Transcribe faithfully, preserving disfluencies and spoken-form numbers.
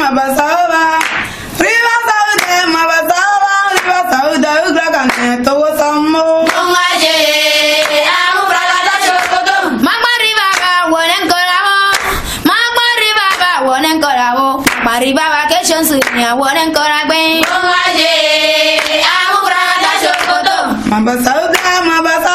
mabasaba. Riva sauda mabasaba. Riva sauda ugra kane to samo. Mongaje amu bragada chokoto. Magma riva ba wonen koramo. Magma riva ba wonen koramo. Mariba vacation sunya wonen koragbe. Mongaje amu bragada chokoto. Mabasauda mabasaba.